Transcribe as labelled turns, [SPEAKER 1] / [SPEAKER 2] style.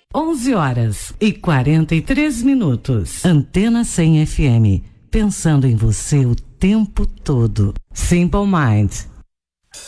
[SPEAKER 1] 11h43. Antena 100 FM. Pensando em você o tempo todo. Simple Mind.